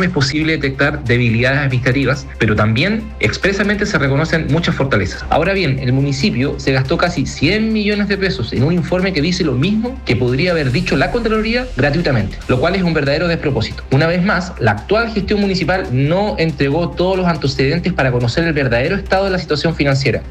informe es posible detectar debilidades administrativas, pero también expresamente se reconocen muchas fortalezas. Ahora bien, el municipio se gastó casi 100 millones de pesos en un informe que dice lo mismo que podría haber dicho la Contraloría gratuitamente, lo cual es un verdadero despropósito. Una vez más, la actual gestión municipal no entregó todos los antecedentes para conocer el verdadero estado de la situación financiera.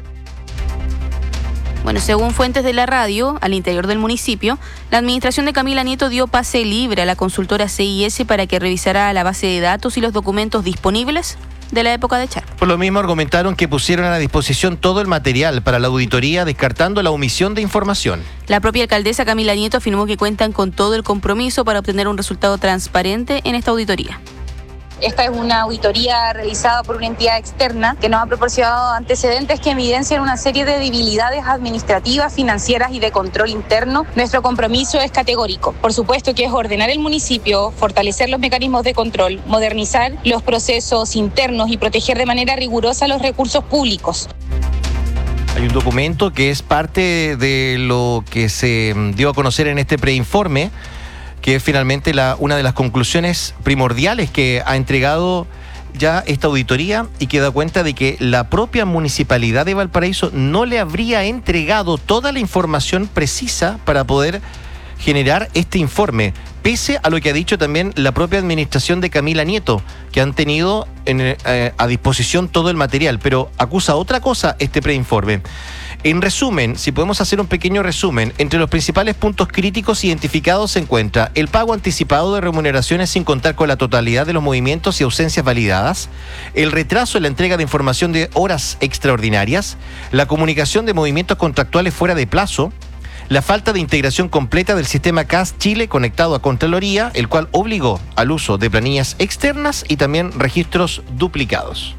Bueno, según fuentes de la radio, al interior del municipio, la administración de Camila Nieto dio pase libre a la consultora CIS para que revisara la base de datos y los documentos disponibles de la época de Char. Por lo mismo argumentaron que pusieron a la disposición todo el material para la auditoría, descartando la omisión de información. La propia alcaldesa Camila Nieto afirmó que cuentan con todo el compromiso para obtener un resultado transparente en esta auditoría. Esta es una auditoría realizada por una entidad externa que nos ha proporcionado antecedentes que evidencian una serie de debilidades administrativas, financieras y de control interno. Nuestro compromiso es categórico. Por supuesto que es ordenar el municipio, fortalecer los mecanismos de control, modernizar los procesos internos y proteger de manera rigurosa los recursos públicos. Hay un documento que es parte de lo que se dio a conocer en este preinforme, que es finalmente una de las conclusiones primordiales que ha entregado ya esta auditoría y que da cuenta de que la propia Municipalidad de Valparaíso no le habría entregado toda la información precisa para poder generar este informe, pese a lo que ha dicho también la propia administración de Camila Nieto, que han tenido a disposición todo el material, pero acusa otra cosa este preinforme. En resumen, si podemos hacer un pequeño resumen, entre los principales puntos críticos identificados se encuentra el pago anticipado de remuneraciones sin contar con la totalidad de los movimientos y ausencias validadas, el retraso en la entrega de información de horas extraordinarias, la comunicación de movimientos contractuales fuera de plazo, la falta de integración completa del sistema CAS Chile conectado a Contraloría, el cual obligó al uso de planillas externas y también registros duplicados.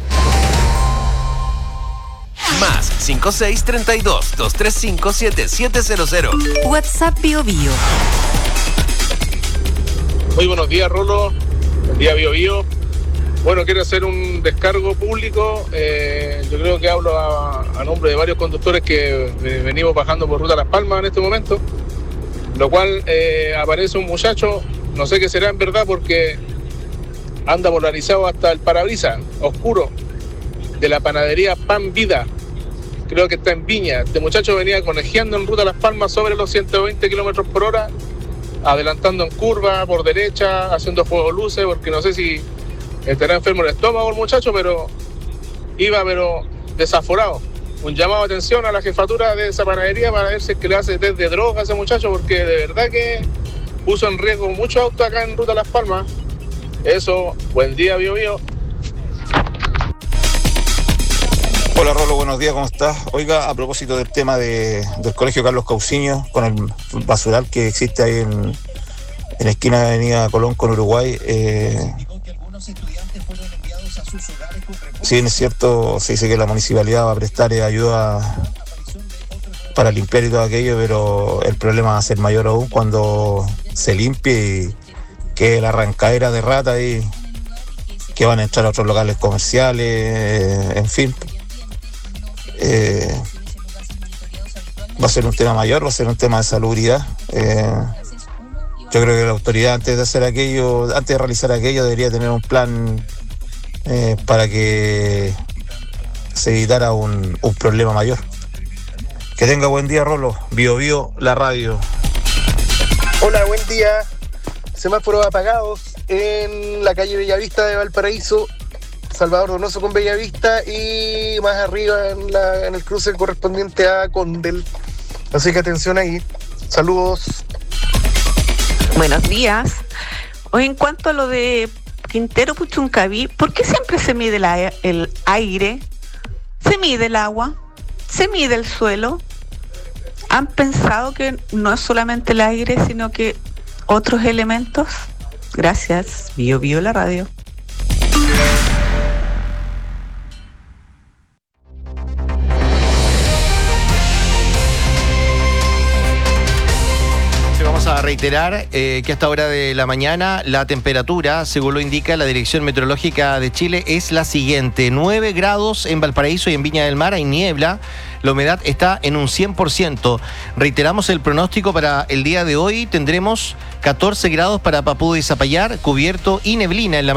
Más 5632-235-7700. WhatsApp Bio Bio. Muy buenos días, Rolo. Buen día, Bio Bio. Bueno, quiero hacer un descargo público. Yo creo que hablo a nombre de varios conductores que venimos bajando por Ruta Las Palmas en este momento. Lo cual aparece un muchacho, no sé qué será en verdad porque anda polarizado hasta el parabrisas, oscuro, de la panadería Pan Vida. Creo que está en Viña. Este muchacho venía conejeando en Ruta Las Palmas sobre los 120 kilómetros por hora, adelantando en curva, por derecha, haciendo juego luces, porque no sé si estará enfermo el estómago el muchacho, pero iba desaforado. Un llamado de atención a la jefatura de esa panadería para ver si es que le hace test de droga a ese muchacho, porque de verdad que puso en riesgo muchos autos acá en Ruta Las Palmas. Eso, buen día, Bio Bio. Hola Rolo, buenos días, ¿cómo estás? Oiga, a propósito del tema del colegio Carlos Cauciño, con el basural que existe ahí en la esquina de Avenida Colón con Uruguay, si bien es cierto, se dice que la municipalidad va a prestar ayuda para limpiar y todo aquello, pero el problema va a ser mayor aún cuando se limpie y quede la arrancadera de rata y que van a entrar a otros locales comerciales, en fin. Va a ser un tema mayor, va a ser un tema de salubridad. Yo creo que la autoridad antes de realizar aquello debería tener un plan para que se evitara un problema mayor. Que tenga buen día, Rolo. Bio Bio, la radio. Hola, buen día. Semáforos apagados en la calle Bellavista de Valparaíso, Salvador Donoso con Bellavista y más arriba en el cruce correspondiente a Condel. Así que atención ahí. Saludos. Buenos días. Hoy en cuanto a lo de Quintero Puchuncaví, ¿por qué siempre se mide el aire? ¿Se mide el agua? ¿Se mide el suelo? ¿Han pensado que no es solamente el aire, sino que otros elementos? Gracias. Bio Bio la radio. A reiterar que a esta hora de la mañana la temperatura, según lo indica la Dirección Meteorológica de Chile, es la siguiente: 9 grados en Valparaíso y en Viña del Mar, hay niebla, la humedad está en un 100%. Reiteramos el pronóstico para el día de hoy: tendremos 14 grados para Papudo y Zapallar, cubierto y neblina en la